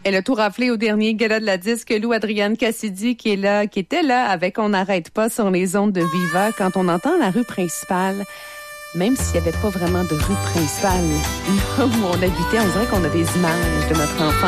Elle a tout raflé au dernier gala de la disque. Lou Adrienne Cassidy qui était là avec On n'arrête pas sur les ondes de Viva. Quand on entend la rue principale, même s'il n'y avait pas vraiment de rue principale là où on habitait, on dirait qu'on a des images de notre enfance.